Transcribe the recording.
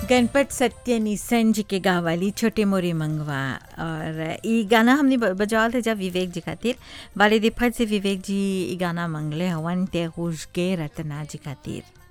गणपत सत्यनिसन जी के गावाली छोटे मोरे मंगवा। और ये गाना हमने बजावल थे जब विवेक जी खातिर वाले दिफत से विवेक जी ये गाना मंगले हवन ते खुश के रतना जी खातिर।